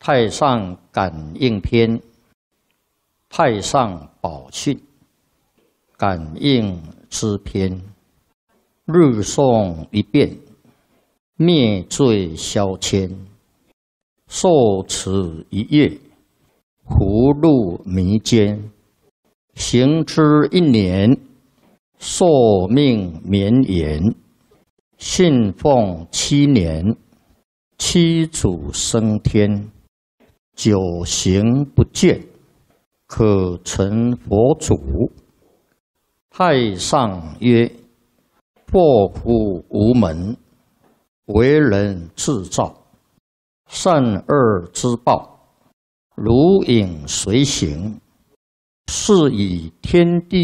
太上感应篇，太上宝训，感应之篇，日诵一遍，灭罪消愆，受持一月，福禄弥坚，行之一年，寿命绵延，信奉7年，七祖升天，久行不倦，可成佛祖。太上曰：祸福无门，为人自造，善恶之报，如影随形，是以天地